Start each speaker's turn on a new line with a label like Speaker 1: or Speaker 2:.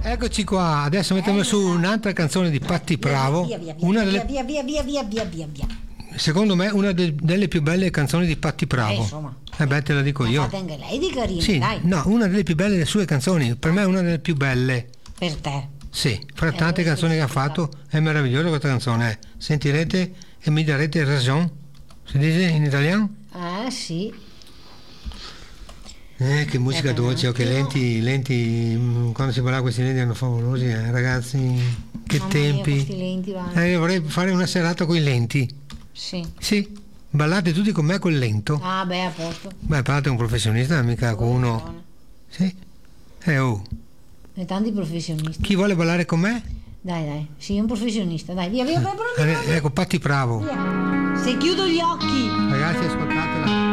Speaker 1: Eccoci qua, adesso mettiamo su un'altra canzone di Patti Bravo, una delle,
Speaker 2: via.
Speaker 1: secondo me una delle più belle canzoni di Patti Bravo.
Speaker 2: Insomma.
Speaker 1: Beh, te la dico io.
Speaker 2: Fate anche lei di carino,
Speaker 1: Sì,
Speaker 2: dai.
Speaker 1: no, una delle più belle delle sue canzoni, per me è una delle più belle.
Speaker 2: Per te.
Speaker 1: Sì, fra tante
Speaker 2: sì,
Speaker 1: canzoni
Speaker 2: sì,
Speaker 1: che ha fatto, è meravigliosa questa canzone. Sentirete e mi darete ragione. Si dice in italiano?
Speaker 2: Ah, sì.
Speaker 1: Che musica dolce, oh, che lenti, quando si ballava questi lenti erano favolosi, ragazzi, che
Speaker 2: Mamma
Speaker 1: tempi.
Speaker 2: mia, questi lenti vanno.
Speaker 1: Vorrei fare una serata con i lenti.
Speaker 2: Sì.
Speaker 1: Sì, ballate tutti con me col lento.
Speaker 2: Ah, beh, a posto.
Speaker 1: Beh, parlate un professionista, mica con uno.
Speaker 2: Buona.
Speaker 1: Sì. Oh.
Speaker 2: E tanti professionisti.
Speaker 1: Chi vuole ballare con me?
Speaker 2: Dai, sì, un professionista. Dai, via, pronto.
Speaker 1: Ecco, Patti Bravo.
Speaker 2: Via. Se chiudo gli occhi.
Speaker 1: Ragazzi, ascoltate.